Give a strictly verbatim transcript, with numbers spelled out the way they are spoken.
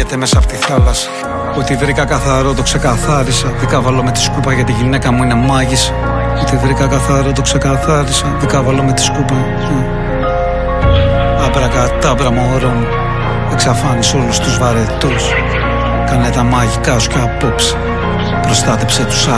χάνεται μέσα από τη θάλασσα. Ό,τι βρήκα καθαρό το ξεκαθάρισα. Δικάβαλο με τη σκούπα για τη γυναίκα μου είναι μάγισσα. Ό,τι βρήκα καθαρό το ξεκαθάρισα. Δικάβαλο με τη σκούπα. Αμπρακατάμπρα μωρό μου. Εξαφάνισε όλους τους βαρετούς. Κάνε τα μαγικά σου κι απόψε. Προστάτεψε τους